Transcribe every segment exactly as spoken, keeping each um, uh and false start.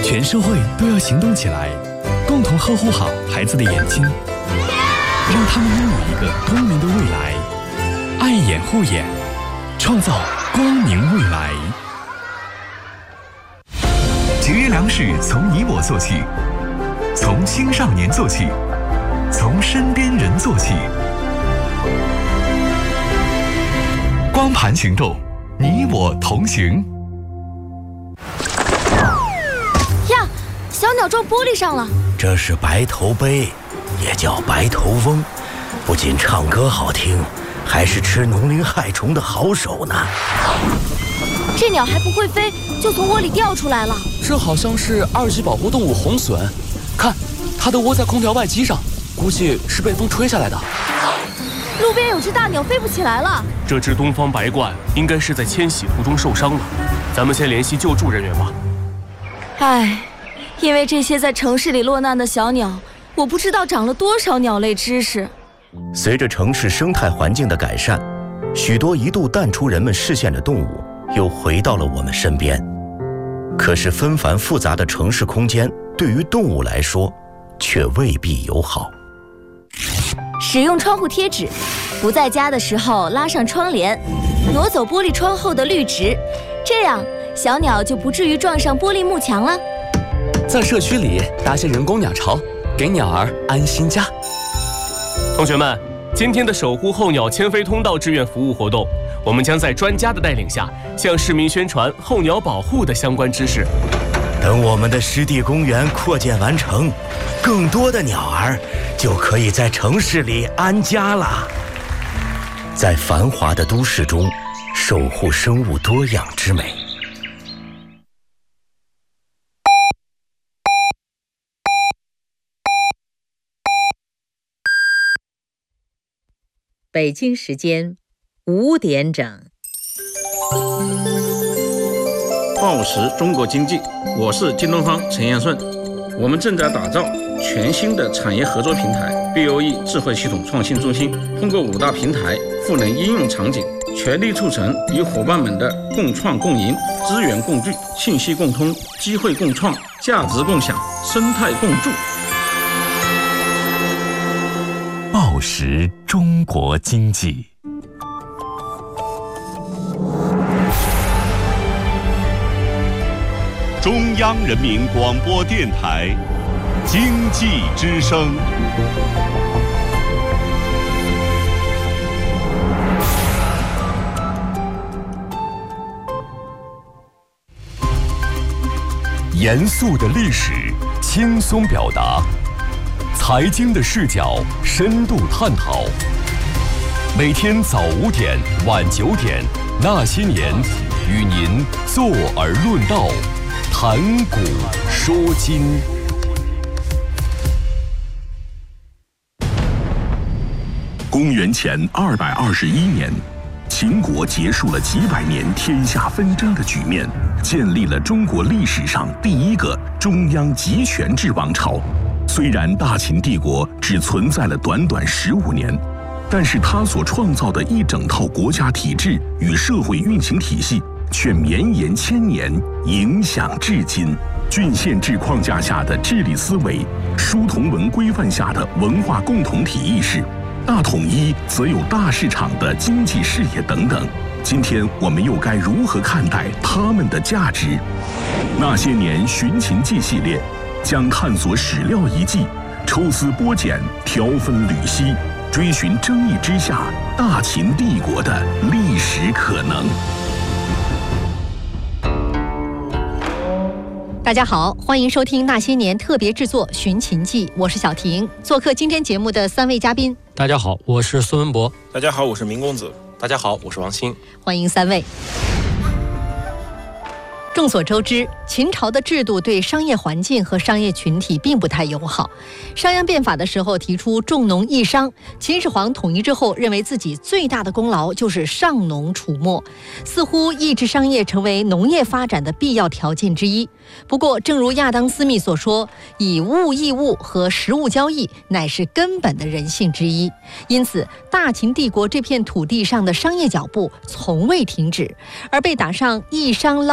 全社会都要行动起来，共同呵护好孩子的眼睛，让他们拥有一个光明的未来。爱眼护眼，创造光明未来。 节约粮食从你我做起，从青少年做起，从身边人做起。光盘行动，你我同行。 呀，小鸟撞玻璃上了。 这是白头鹎，也叫白头翁，不仅唱歌好听，还是吃农林害虫的好手呢。 这鸟还不会飞，就从窝里掉出来了。 这好像是二级保护动物红隼，看，它都窝在空调外机上，估计是被风吹下来的。 路边有只大鸟飞不起来了。 这只东方白鹳应该是在迁徙途中受伤了，咱们先联系救助人员吧。 唉，因为这些在城市里落难的小鸟，我不知道长了多少鸟类知识。 随着城市生态环境的改善，许多一度淡出人们视线的动物又回到了我们身边。可是纷繁复杂的城市空间对于动物来说却未必友好。 使用窗户贴纸，不在家的时候拉上窗帘，挪走玻璃窗后的绿植，这样小鸟就不至于撞上玻璃幕墙了。 在社区里搭些人工鸟巢，给鸟儿安心家。 同学们，今天的守护候鸟迁飞通道志愿服务活动，我们将在专家的带领下，向市民宣传候鸟保护的相关知识。 等我们的湿地公园扩建完成，更多的鸟儿就可以在城市里安家了。在繁华的都市中，守护生物多样之美。 北京时间五点整。 报时中国经济，我是京东方陈彦顺。我们正在打造全新的产业合作平台 B O E 智慧系统创新中心，通过五大平台赋能应用场景，全力促成与伙伴们的共创共赢、资源共聚、信息共通、机会共创、价值共享、生态共筑。 报时中国经济。中央人民广播电台经济之声。严肃的历史，轻松表达；财经的视角，深度探讨。每天早五点、晚九点，那些年，与您坐而论道。谈古说今。公元前二百二十一年，秦国结束了几百年天下纷争的局面，建立了中国历史上第一个中央集权制王朝。虽然大秦帝国只存在了短短十五年，但是他所创造的一整套国家体制与社会运行体系却绵延千年，影响至今。郡县制框架下的治理思维，书同文规范下的文化共同体意识，大统一则有大市场的经济视野等等。今天我们又该如何看待他们的价值？那些年寻秦记系列将探索史料遗迹，抽丝剥茧，挑分缕析，追寻争议之下大秦帝国的历史可能。 大家好，欢迎收听那些年特别制作《寻秦记》，我是小婷。做客今天节目的三位嘉宾， 大家好，我是孙文博。 大家好，我是明公子。大家好，我是王鑫。 欢迎三位。众所周知，秦朝的制度对商业环境和商业群体并不太友好。商鞅变法的时候提出重农抑商，秦始皇统一之后认为自己最大的功劳就是上农除没，似乎抑制商业成为农业发展的必要条件之一。不过正如亚当·斯密所说，以物易物和实物交易乃是根本的人性之一。因此大秦帝国这片土地上的商业脚步从未停止，而被打上抑商烙印的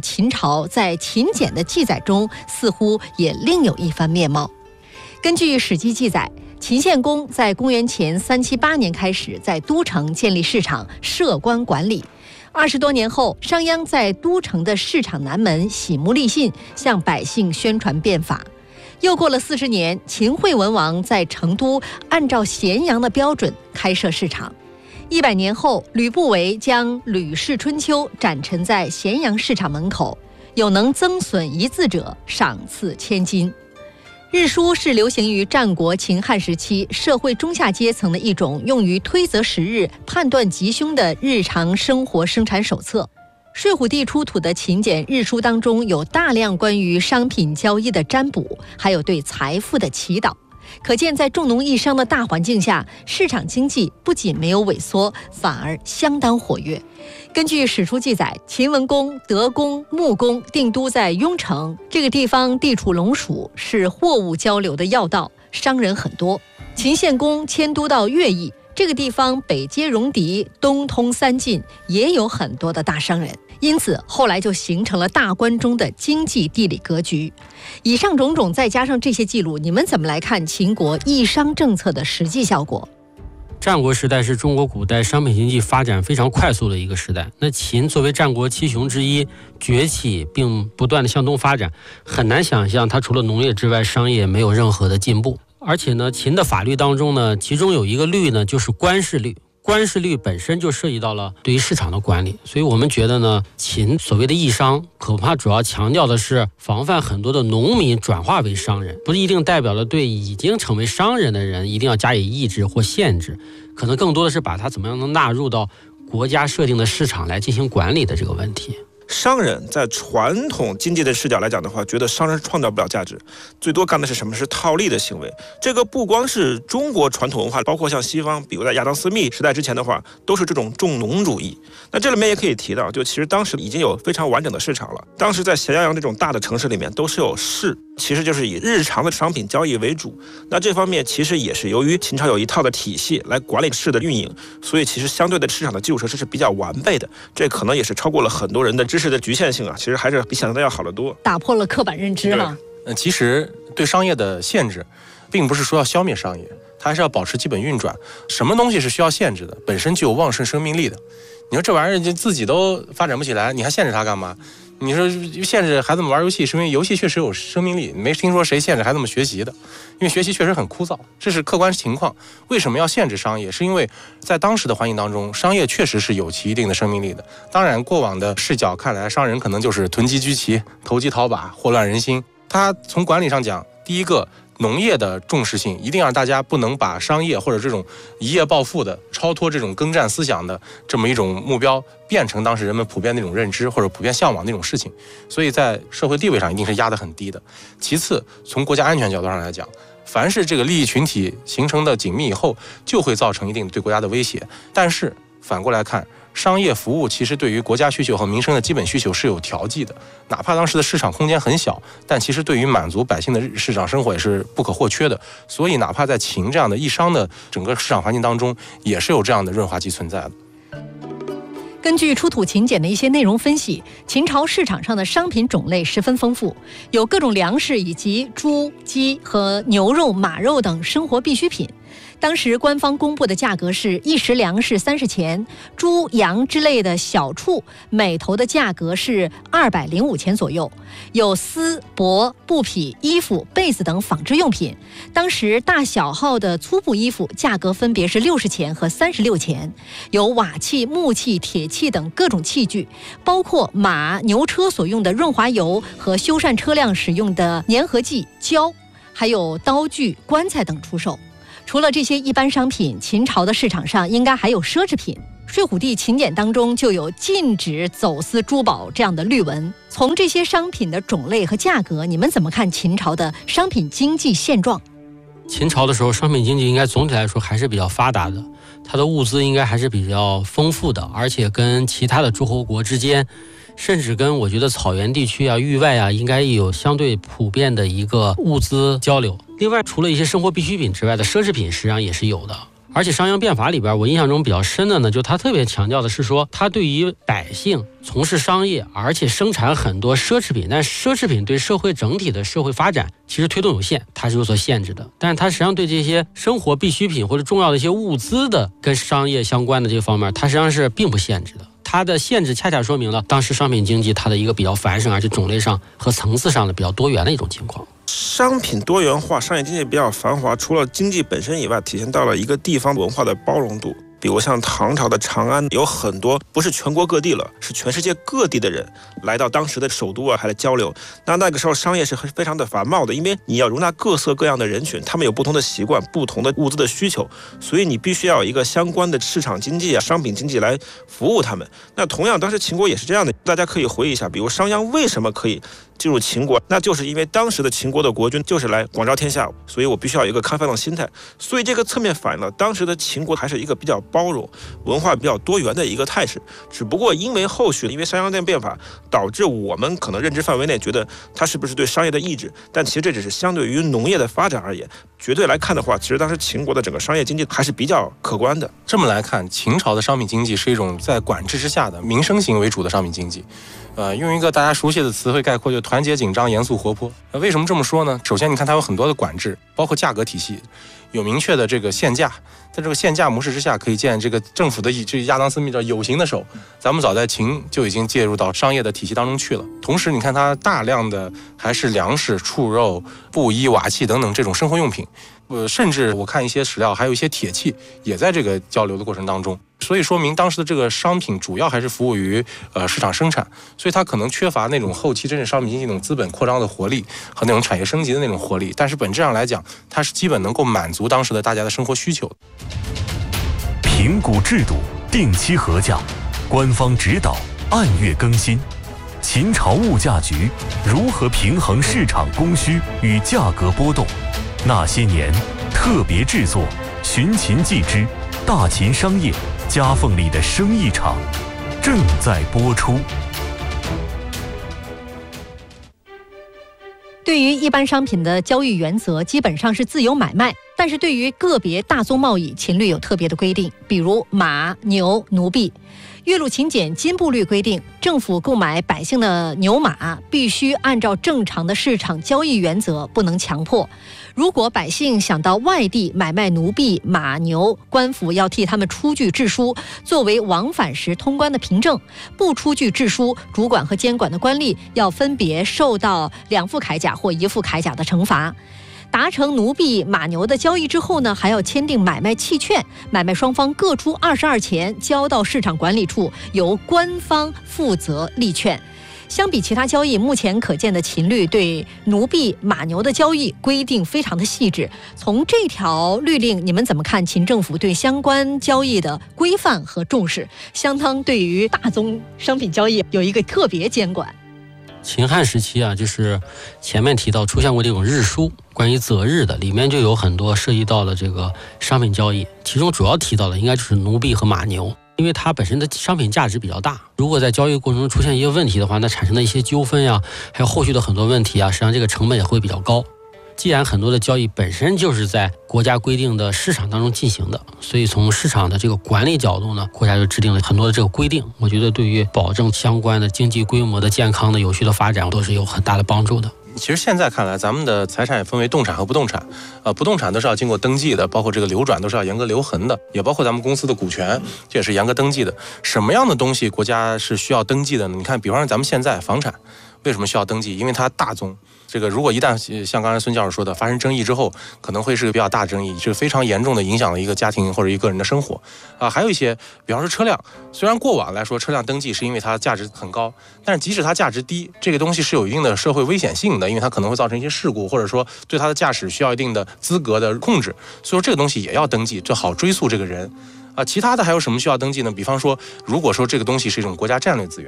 秦朝在秦简的记载中似乎也另有一番面貌。根据《史记》记载，秦献公在公元前三七八年开始在都城建立市场，设官管理。二十多年后，商鞅在都城的市场南门喜木立信，向百姓宣传变法。又过了四十年，秦惠文王在成都按照咸阳的标准开设市场。一百年后，吕不韦将《吕氏春秋》展陈在咸阳市场门口，有能增损一字者，赏赐千金。日书是流行于战国秦汉时期社会中下阶层的一种用于推择时日、判断吉凶的日常生活生产手册。睡虎地出土的秦简日书当中有大量关于商品交易的占卜，还有对财富的祈祷。可见在重农抑商的大环境下，市场经济不仅没有萎缩，反而相当活跃。根据史书记载，秦文公、德公、穆公定都在雍城，这个地方地处龙蜀，是货物交流的要道，商人很多。秦献公迁都到乐邑，这个地方北接戎狄，东通三晋，也有很多的大商人，因此后来就形成了大关中的经济地理格局。以上种种再加上这些记录，你们怎么来看秦国抑商政策的实际效果？ 战国时代是中国古代商品经济发展非常快速的一个时代。那秦作为战国七雄之一崛起，并不断的向东发展，很难想象它除了农业之外，商业没有任何的进步。而且呢，秦的法律当中呢，其中有一个律呢，就是官市律。官市律本身就涉及到了对于市场的管理，所以我们觉得呢，秦所谓的抑商，恐怕主要强调的是防范很多的农民转化为商人，不一定代表了对已经成为商人的人一定要加以抑制或限制，可能更多的是把它怎么样能纳入到国家设定的市场来进行管理的这个问题。 商人在传统经济的视角来讲的话，觉得商人创造不了价值，最多干的是什么？是套利的行为。这个不光是中国传统文化，包括像西方，比如在亚当斯密时代之前的话，都是这种重农主义。那这里面也可以提到，就其实当时已经有非常完整的市场了。当时在咸阳这种大的城市里面，都是有市，其实就是以日常的商品交易为主。那这方面其实也是由于秦朝有一套的体系来管理市的运营，所以其实相对的市场的基础设施是比较完备的。这可能也是超过了很多人的知识的局限性啊，其实还是比想象的要好得多， 打破了刻板认知哈。 呃，其实对商业的限制，并不是说要消灭商业，它还是要保持基本运转。什么东西是需要限制的？本身具有旺盛生命力的。你说这玩意儿就自己都发展不起来，你还限制它干嘛？你说限制孩子们玩游戏，是因为游戏确实有生命力，没听说谁限制孩子们学习的，因为学习确实很枯燥，这是客观情况。为什么要限制商业？是因为在当时的环境当中，商业确实是有其一定的生命力的。当然，过往的视角看来，商人可能就是囤积居奇、投机倒把、祸乱人心。他从管理上讲，第一个，农业的重视性一定让大家不能把商业或者这种一夜暴富的超脱这种耕战思想的这么一种目标变成当时人们普遍那种认知或者普遍向往那种事情，所以在社会地位上一定是压得很低的。其次，从国家安全角度上来讲，凡是这个利益群体形成的紧密以后，就会造成一定对国家的威胁。但是反过来看，商业服务其实对于国家需求和民生的基本需求是有调剂的，哪怕当时的市场空间很小，但其实对于满足百姓的日常生活也是不可或缺的。所以哪怕在秦这样的抑商的整个市场环境当中，也是有这样的润滑剂存在的。 根据出土秦简的一些内容分析，秦朝市场上的商品种类十分丰富，有各种粮食以及猪、鸡和牛肉、马肉等生活必需品。当时官方公布的价格是一石粮食三十钱，猪、羊之类的小畜每头的价格是二百零五钱左右。有丝、帛、布匹、衣服、被子等纺织用品。当时大小号的粗布衣服价格分别是六十钱和三十六钱。有瓦器、木器、铁器等各种器具，包括马、牛车所用的润滑油和修缮车辆使用的粘合剂、胶，还有刀具、棺材等出售。除了这些一般商品，秦朝的市场上应该还有奢侈品。睡虎地秦简当中就有禁止走私珠宝这样的律文。从这些商品的种类和价格，你们怎么看秦朝的商品经济现状？ 秦朝的时候，商品经济应该总体来说还是比较发达的，它的物资应该还是比较丰富的，而且跟其他的诸侯国之间，甚至跟我觉得草原地区啊、域外啊，应该有相对普遍的一个物资交流。另外，除了一些生活必需品之外的奢侈品，实际上也是有的。 而且商鞅变法里边，我印象中比较深的呢，就他特别强调的是说，他对于百姓从事商业，而且生产很多奢侈品，但奢侈品对社会整体的社会发展其实推动有限，它是有所限制的。但是它实际上对这些生活必需品或者重要的一些物资的跟商业相关的这个方面，它实际上是并不限制的。它的限制恰恰说明了当时商品经济它的一个比较繁盛，而且种类上和层次上的比较多元的一种情况。 商品多元化，商业经济比较繁华，除了经济本身以外，体现到了一个地方文化的包容度。比如像唐朝的长安，有很多不是全国各地了，是全世界各地的人来到当时的首都啊，还来交流。那那个时候商业是非常的繁茂的，因为你要容纳各色各样的人群，他们有不同的习惯、不同的物资的需求，所以你必须要有一个相关的市场经济啊、商品经济来服务他们。那同样，当时秦国也是这样的，大家可以回忆一下，比如商鞅为什么可以进入秦国，那就是因为当时的秦国的国君就是来广招天下，所以我必须要有一个开放的心态。所以这个侧面反映了当时的秦国还是一个比较包容、文化比较多元的一个态势。只不过因为后续因为商鞅的变法，导致我们可能认知范围内觉得它是不是对商业的抑制，但其实这只是相对于农业的发展而言。绝对来看的话，其实当时秦国的整个商业经济还是比较可观的。 这么来看，秦朝的商品经济是一种在管制之下的民生型为主的商品经济。呃，用一个大家熟悉的词汇概括，就团结、紧张、严肃、活泼。呃，为什么这么说呢？首先，你看它有很多的管制，包括价格体系，有明确的这个限价。在这个限价模式之下，可以见这个政府的这亚当斯密叫有形的手，咱们早在秦就已经介入到商业的体系当中去了。同时，你看它大量的还是粮食、畜肉、布衣、瓦器等等这种生活用品。呃，甚至我看一些史料，还有一些铁器也在这个交流的过程当中，所以说明当时的这个商品主要还是服务于呃市场生产，所以它可能缺乏那种后期真正商品经济那种资本扩张的活力和那种产业升级的那种活力，但是本质上来讲，它是基本能够满足当时的大家的生活需求。 评估制度，定期核价，官方指导，按月更新。秦朝物价局如何平衡市场供需与价格波动？那些年特别制作《寻秦记之大秦商业夹缝里的生意场》正在播出。 对于一般商品的交易原则基本上是自由买卖，但是对于个别大宗贸易，秦律有特别的规定，比如马、牛、奴婢。岳麓秦简金部律规定，政府购买百姓的牛马必须按照正常的市场交易原则，不能强迫。如果百姓想到外地买卖奴婢、马牛，官府要替他们出具制书，作为往返时通关的凭证。不出具制书，主管和监管的官吏要分别受到两副铠甲或一副铠甲的惩罚。达成奴婢、马牛的交易之后呢，还要签订买卖契券，买卖双方各出二十二钱，交到市场管理处，由官方负责立券。相比其他交易，目前可见的秦律对奴婢、马牛的交易规定非常的细致。从这条律令，你们怎么看秦政府对相关交易的规范和重视？相当对于大宗商品交易有一个特别监管。 秦汉时期啊，就是前面提到出现过这种日书，关于择日的，里面就有很多涉及到了这个商品交易，其中主要提到的应该就是奴婢和马牛，因为它本身的商品价值比较大，如果在交易过程中出现一个问题的话，那产生的一些纠纷呀，还有后续的很多问题啊，实际上这个成本也会比较高。既然很多的交易本身就是在国家规定的市场当中进行的，所以从市场的这个管理角度呢，国家就制定了很多的这个规定，我觉得对于保证相关的经济规模的健康的有序的发展都是有很大的帮助的。 其实现在看来，咱们的财产也分为动产和不动产，呃，不动产都是要经过登记的，包括这个流转都是要严格留痕的，也包括咱们公司的股权，这也是严格登记的。什么样的东西国家是需要登记的呢？你看，比方说咱们现在房产为什么需要登记？因为它大宗。这个如果一旦像刚才孙教授说的发生争议之后，可能会是个比较大争议，这个非常严重的影响了一个家庭或者一个人的生活啊。还有一些，比方说车辆，虽然过往来说车辆登记是因为它价值很高，但是即使它价值低，这个东西是有一定的社会危险性的，因为它可能会造成一些事故，或者说对它的驾驶需要一定的资格的控制，所以说这个东西也要登记，这好追溯这个人啊。其他的还有什么需要登记呢？比方说，如果说这个东西是一种国家战略资源。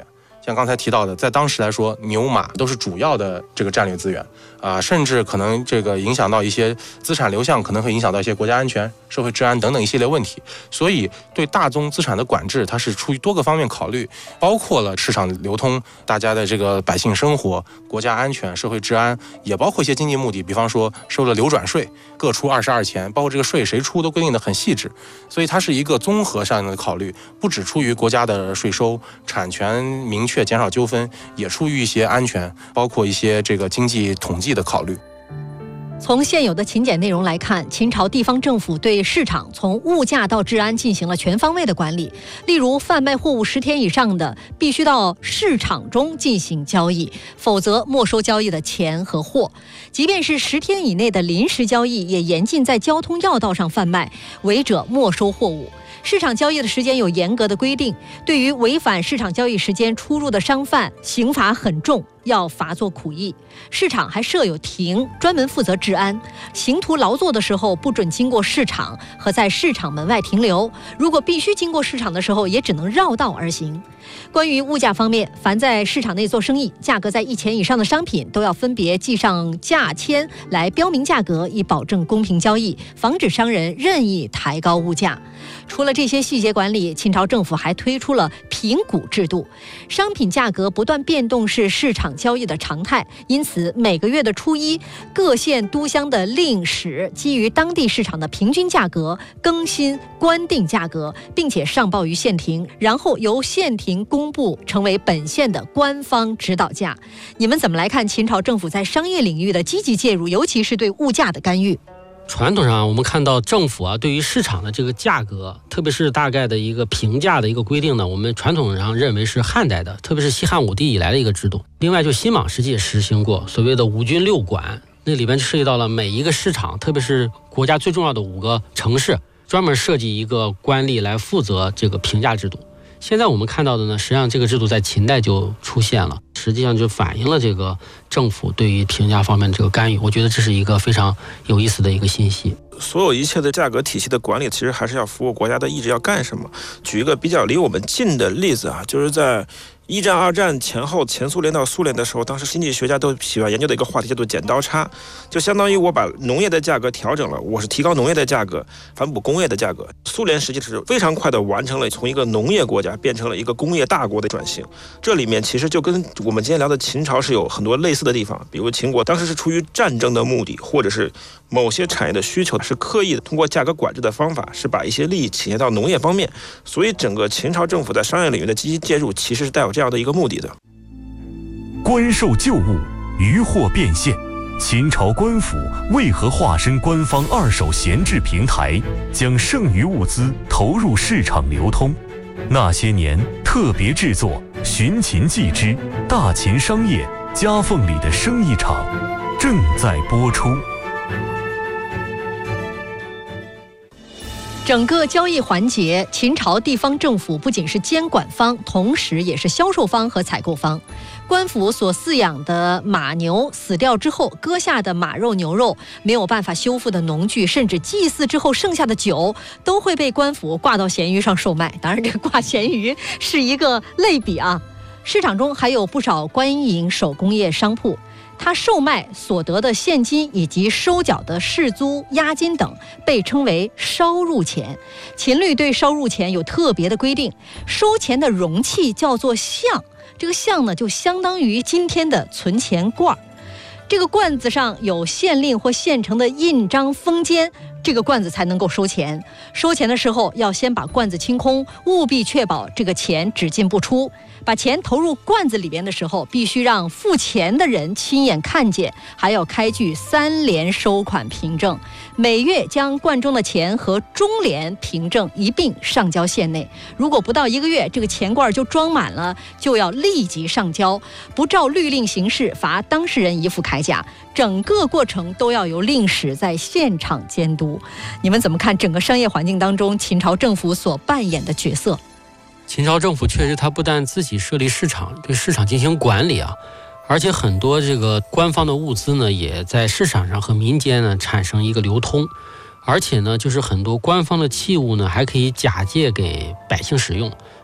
像刚才提到的，在当时来说，牛马都是主要的这个战略资源啊、呃，甚至可能这个影响到一些资产流向，可能会影响到一些国家安全、社会治安等等一系列问题。所以，对大宗资产的管制，它是出于多个方面考虑，包括了市场流通、大家的这个百姓生活、国家安全、社会治安，也包括一些经济目的，比方说收了流转税，各出二十二钱，包括这个税谁出都规定得很细致。所以，它是一个综合上的考虑，不只出于国家的税收、产权明确。减少纠纷，也出于一些安全，包括一些这个经济统计的考虑。 从现有的勤俭内容来看，秦朝地方政府对市场从物价到治安进行了全方位的管理。例如，贩卖货物十天以上的，必须到市场中进行交易，否则没收交易的钱和货。即便是十天以内的临时交易，也严禁在交通要道上贩卖，违者没收货物。市场交易的时间有严格的规定，对于违反市场交易时间出入的商贩，刑罚很重，要罚作苦役。市场还设有亭，专门负责治安。刑徒劳作的时候不准经过市场和在市场门外停留，如果必须经过市场的时候，也只能绕道而行。关于物价方面，凡在市场内做生意，价格在一钱以上的商品都要分别记上价签来标明价格，以保证公平交易，防止商人任意抬高物价。除了这些细节管理，秦朝政府还推出了评估制度。商品价格不断变动是市场交易的常态，因此每个月的初一，各县都乡的令史基于当地市场的平均价格更新官定价格，并且上报于县庭，然后由县庭公布，成为本县的官方指导价。你们怎么来看秦朝政府在商业领域的积极介入，尤其是对物价的干预？ 传统上我们看到政府啊对于市场的这个价格，特别是大概的一个评价的一个规定呢，我们传统上认为是汉代的，特别是西汉武帝以来的一个制度。另外就新莽时期也实行过所谓的五军六管，那里边就涉及到了每一个市场，特别是国家最重要的五个城市，专门设计一个官吏来负责这个评价制度。现在我们看到的呢，实际上这个制度在秦代就出现了，实际上就反映了这个政府对于评价方面的这个干预。我觉得这是一个非常有意思的一个信息。 所有一切的价格体系的管理，其实还是要服务国家的意志，要干什么。举一个比较离我们近的例子啊，就是在一战、二战前后，前苏联到苏联的时候，当时经济学家都喜欢研究的一个话题叫做剪刀差，就相当于我把农业的价格调整了，我是提高农业的价格，反哺工业的价格。苏联实际是非常快的完成了从一个农业国家变成了一个工业大国的转型。这里面其实就跟我们今天聊的秦朝是有很多类似的地方，比如秦国当时是出于战争的目的，或者是某些产业的需求，是刻意的通过价格管制的方法，是把一些利益倾斜到农业方面。所以整个秦朝政府在商业领域的积极介入，其实是带有这样的一个目的的。 官售旧物，渔获变现。秦朝官府为何化身官方二手闲置平台，将剩余物资投入市场流通？那些年特别制作《寻秦记之大秦商业夹缝里的生意场》正在播出。 整个交易环节，秦朝地方政府不仅是监管方，同时也是销售方和采购方。官府所饲养的马牛死掉之后，割下的马肉、牛肉，没有办法修复的农具，甚至祭祀之后剩下的酒，都会被官府挂到闲鱼上售卖。当然，这个挂闲鱼是一个类比啊。市场中还有不少官营手工业商铺，它售卖所得的现金以及收缴的市租、押金等，被称为烧入钱。秦律对烧入钱有特别的规定，收钱的容器叫做象，这个象呢就相当于今天的存钱罐。这个罐子上有县令或县城的印章封缄，这个罐子才能够收钱。收钱的时候要先把罐子清空，务必确保这个钱只进不出。把钱投入罐子里边的时候，必须让付钱的人亲眼看见，还要开具三联收款凭证，每月将罐中的钱和中联凭证一并上交县内。如果不到一个月，这个钱罐就装满了，就要立即上交，不照律令行事，罚当事人一副铠甲。整个过程都要由令史在现场监督。你们怎么看整个商业环境当中秦朝政府所扮演的角色？ 秦朝政府确实，它不但自己设立市场，对市场进行管理啊，而且很多这个官方的物资呢，也在市场上和民间呢产生一个流通，而且呢，就是很多官方的器物呢，还可以假借给百姓使用。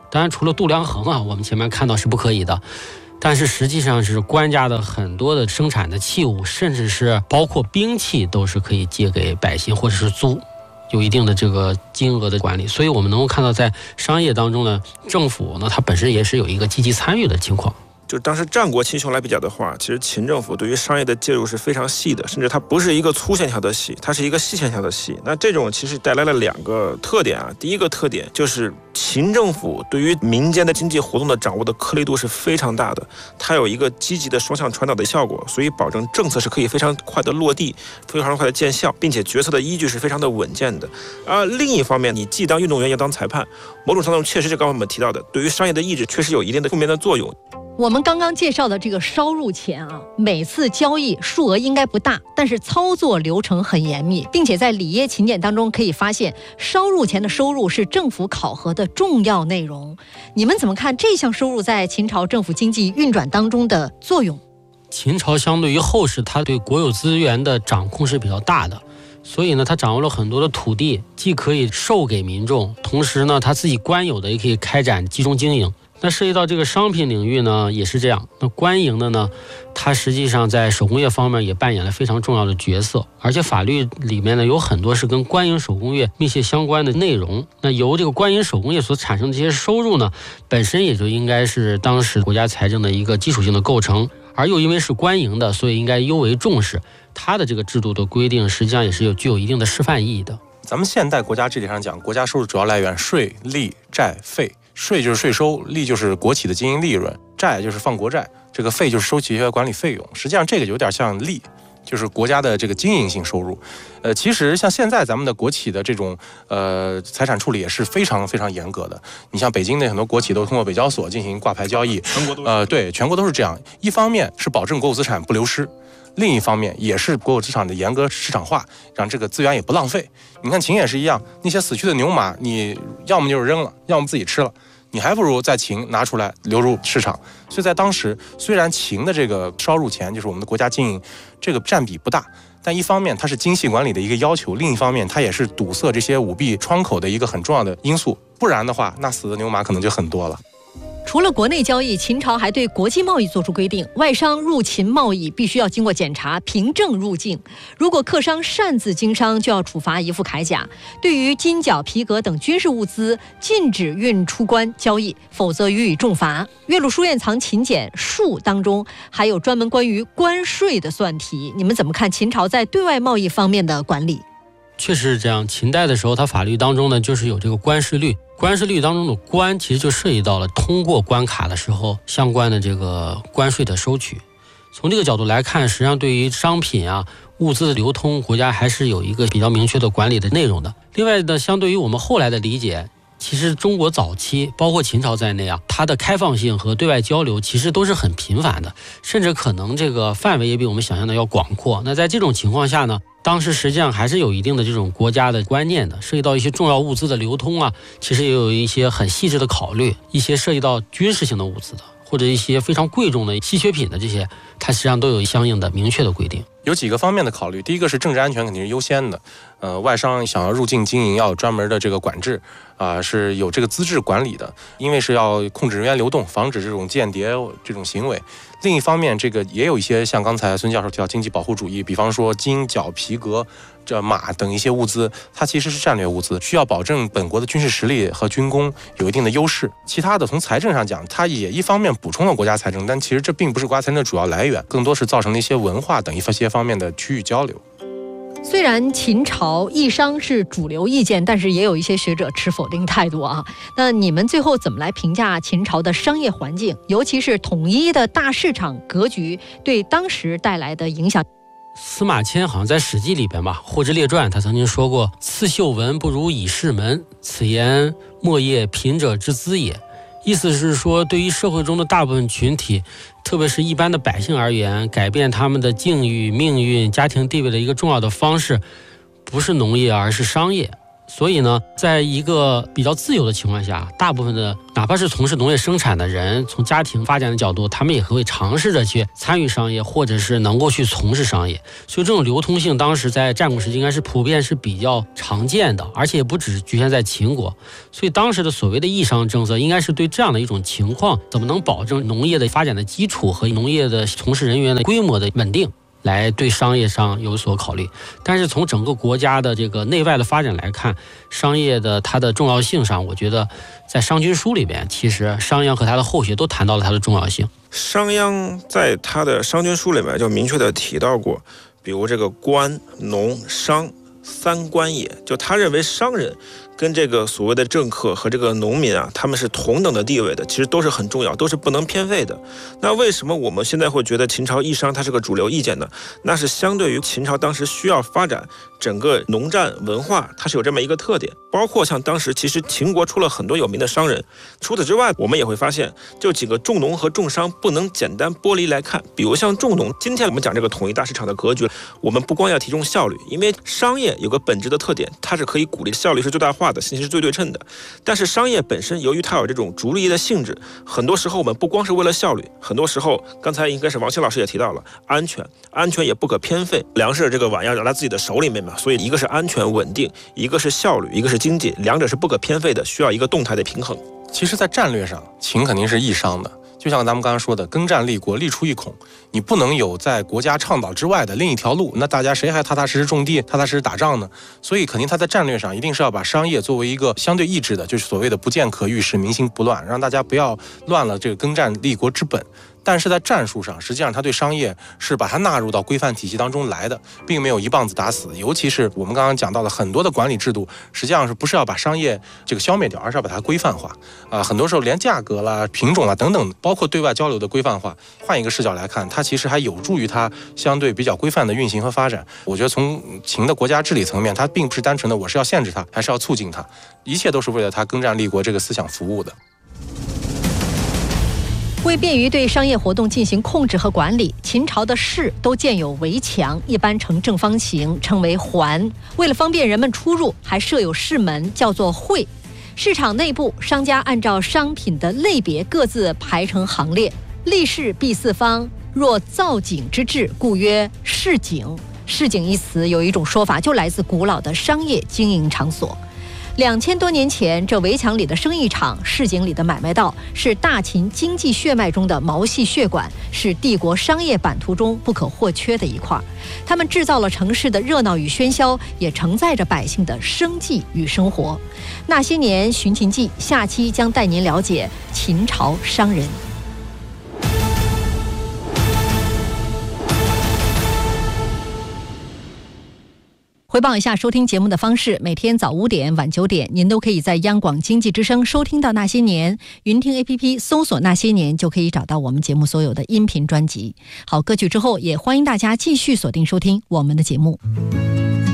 当然，除了度量衡啊，我们前面看到是不可以的。但是实际上是官家的很多的生产的器物，甚至是包括兵器，都是可以借给百姓或者是租，有一定的这个金额的管理。所以我们能够看到，在商业当中呢，政府呢它本身也是有一个积极参与的情况。 就是当时战国秦匈来比较的话，其实秦政府对于商业的介入是非常细的，甚至它不是一个粗线条的细，它是一个细线条的细。那这种其实带来了两个特点啊。第一个特点就是秦政府对于民间的经济活动的掌握的颗粒度是非常大的，它有一个积极的双向传导的效果，所以保证政策是可以非常快的落地，非常快的见效，并且决策的依据是非常的稳健的。而另一方面，你既当运动员也当裁判，某种程度上确实是刚才我们提到的，对于商业的抑制确实有一定的负面的作用。 我们刚刚介绍的这个烧入钱啊，每次交易数额应该不大，但是操作流程很严密，并且在里耶秦简当中可以发现，烧入钱的收入是政府考核的重要内容。你们怎么看这项收入在秦朝政府经济运转当中的作用？ 秦朝相对于后世，它对国有资源的掌控是比较大的，所以呢，它掌握了很多的土地，既可以授给民众，同时呢，它自己官有的也可以开展集中经营。那涉及到这个商品领域呢，也是这样。那官营的呢，它实际上在手工业方面也扮演了非常重要的角色，而且法律里面呢有很多是跟官营手工业密切相关的内容。那由这个官营手工业所产生的这些收入呢，本身也就应该是当时国家财政的一个基础性的构成，而又因为是官营的，所以应该尤为重视。它的这个制度的规定，实际上也是有具有一定的示范意义的。 咱们现代国家治理上讲，国家收入主要来源税、利、债、费。税就是税收，利就是国企的经营利润，债就是放国债，这个费就是收企业管理费用。实际上这个有点像利，就是国家的这个经营性收入。呃，其实像现在咱们的国企的这种呃财产处理也是非常非常严格的。你像北京的很多国企都通过北交所进行挂牌交易， 全国都呃对，全国都是这样。一方面是保证国有资产不流失，另一方面也是国有资产的严格市场化，让这个资源也不浪费。你看秦也是一样，那些死去的牛马，你要么就是扔了，要么自己吃了。你还不如在秦拿出来流入市场。所以在当时，虽然秦的这个烧入钱，就是我们的国家经营，这个占比不大，但一方面它是精细管理的一个要求，另一方面它也是堵塞这些舞弊窗口的一个很重要的因素。不然的话，那死的牛马可能就很多了。 除了国内交易，秦朝还对国际贸易做出规定，外商入秦贸易必须要经过检查，凭证入境。如果客商擅自经商，就要处罚一副铠甲。对于金角、皮革等军事物资，禁止运出关交易，否则予以重罚。岳麓书院藏秦简述当中还有专门关于关税的算题。你们怎么看秦朝在对外贸易方面的管理？ 确实是这样，秦代的时候，它法律当中呢，就是有这个关税率。关税率当中的关，其实就涉及到了通过关卡的时候相关的这个关税的收取。从这个角度来看，实际上对于商品啊、物资的流通，国家还是有一个比较明确的管理的内容的。另外呢，相对于我们后来的理解，其实中国早期，包括秦朝在内啊，它的开放性和对外交流其实都是很频繁的，甚至可能这个范围也比我们想象的要广阔。那在这种情况下呢，当时实际上还是有一定的这种国家的观念的，涉及到一些重要物资的流通啊，其实也有一些很细致的考虑，一些涉及到军事性的物资的，或者一些非常贵重的稀缺品的这些，它实际上都有相应的明确的规定。 有几个方面的考虑，第一个是政治安全肯定是优先的，呃，外商想要入境经营要有专门的这个管制，啊、呃，是有这个资质管理的，因为是要控制人员流动，防止这种间谍这种行为。另一方面，这个也有一些像刚才孙教授提到经济保护主义，比方说金角、皮革、这马等一些物资，它其实是战略物资，需要保证本国的军事实力和军工有一定的优势。其他的从财政上讲，它也一方面补充了国家财政，但其实这并不是国家财政的主要来源，更多是造成了一些文化等一些方面的区域交流。 虽然秦朝易商是主流意见，但是也有一些学者持否定态度啊。那你们最后怎么来评价秦朝的商业环境，尤其是统一的大市场格局对当时带来的影响？ 司马迁好像在《史记》里边吧，《货殖列传》他曾经说过：“刺绣文不如以市门，此言莫业贫者之资也。”意思是说，对于社会中的大部分群体，特别是一般的百姓而言，改变他们的境遇、命运、家庭地位的一个重要的方式，不是农业，而是商业。 所以呢，在一个比较自由的情况下，大部分的哪怕是从事农业生产的人，从家庭发展的角度，他们也会尝试着去参与商业，或者是能够去从事商业。所以这种流通性当时在战国时期应该是普遍是比较常见的，而且也不只局限在秦国。所以当时的所谓的义商政策，应该是对这样的一种情况，怎么能保证农业的发展的基础和农业的从事人员的规模的稳定，来对商业上有所考虑。但是从整个国家的这个内外的发展来看，商业的它的重要性上，我觉得在商君书里边，其实商鞅和他的后学都谈到了它的重要性。 商鞅在他的商君书里面就明确的提到过，比如这个官、农、商三官也，就他认为商人跟这个所谓的政客和这个农民啊，他们是同等的地位的，其实都是很重要，都是不能偏废的。那为什么我们现在会觉得秦朝义商它是个主流意见呢？那是相对于秦朝当时需要发展整个农战文化，它是有这么一个特点。包括像当时其实秦国出了很多有名的商人，除此之外，我们也会发现，就几个重农和重商不能简单剥离来看。比如像重农，今天我们讲这个统一大市场的格局，我们不光要提重效率，因为商业有个本质的特点，它是可以鼓励效率是最大化的，信息是最对称的。但是商业本身由于它有这种逐利益的性质，很多时候我们不光是为了效率，很多时候刚才应该是王鑫老师也提到了安全，安全也不可偏废。粮食这个碗要拿在自己的手里面嘛，所以一个是安全稳定，一个是效率，一个是经济，两者是不可偏废的，需要一个动态的平衡。 其实在战略上，秦肯定是义商的，就像咱们刚刚说的，耕战立国，立出一孔，你不能有在国家倡导之外的另一条路，那大家谁还踏踏实实种地，踏踏实实打仗呢？所以肯定他在战略上一定是要把商业作为一个相对抑制的，就是所谓的不见可欲，使民心不乱，让大家不要乱了这个耕战立国之本。但是在战术上，实际上他对商业是把它纳入到规范体系当中来的，并没有一棒子打死。尤其是我们刚刚讲到的很多的管理制度，实际上是不是要把商业这个消灭掉，而是要把它规范化啊、呃。很多时候连价格啦、品种啦等等，包括对外交流的规范化，换一个视角来看，它其实还有助于它相对比较规范的运行和发展。我觉得从秦的国家治理层面，它并不是单纯的我是要限制它，还是要促进它，一切都是为了它耕战立国这个思想服务的。 为便于对商业活动进行控制和管理，秦朝的市都建有围墙，一般呈正方形，称为环。为了方便人们出入，还设有市门，叫做会。市场内部，商家按照商品的类别各自排成行列，立市必四方，若造井之制，故曰市井。市井一词有一种说法，就来自古老的商业经营场所。两千多年前，这围墙里的生意场，市井里的买卖道，是大秦经济血脉中的毛细血管，是帝国商业版图中不可或缺的一块。他们制造了城市的热闹与喧嚣，也承载着百姓的生计与生活。那些年寻秦记下期将带您了解秦朝商人。回报一下收听节目的方式，每天早五点晚九点您都可以在央广经济之声收听到那些年，云听 A P P 搜索那些年就可以找到我们节目所有的音频专辑。好，歌曲之后也欢迎大家继续锁定收听我们的节目。